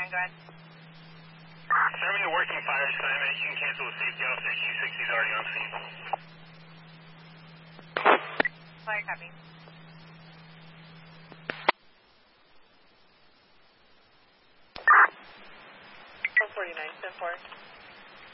go ahead. Serving the working fire assignment, you can cancel the safety officer. Q60 is already on scene. Fire copy. 449, 10-4.